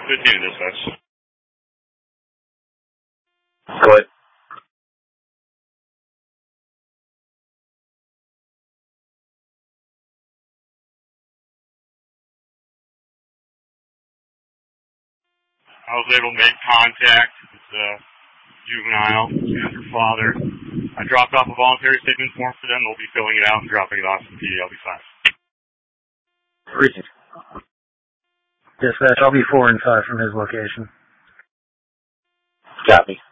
Good news, dispatch. Go ahead. I was able to make contact with the juvenile and her father. I dropped off a voluntary statement form for them. They'll be filling it out and dropping it off to the PDLB5. Received. Dispatch, I'll be 4 and 5 from his location. Got me.